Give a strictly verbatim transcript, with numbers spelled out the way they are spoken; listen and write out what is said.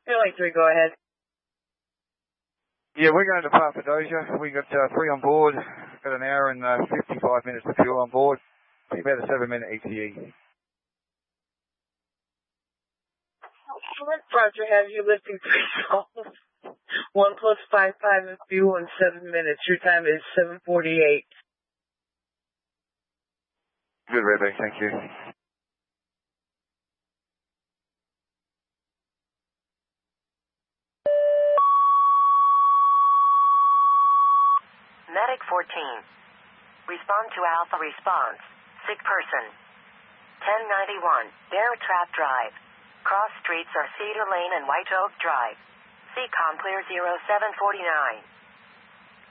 Airline three, go ahead. Yeah, we're going to Papadocia. We got uh, three on board. Got an hour and uh, fifty-five minutes to fuel on board. Be about a seven-minute E T E. Roger, have you lifting three calls? One plus five five and fuel in seven minutes. Your time is seven forty-eight. Good, Redback. Thank you. Medic fourteen. Respond to Alpha response. Sick person. ten ninety-one, Bear Trap Drive. Cross streets are Cedar Lane and White Oak Drive. C COM clear zero seven forty-nine.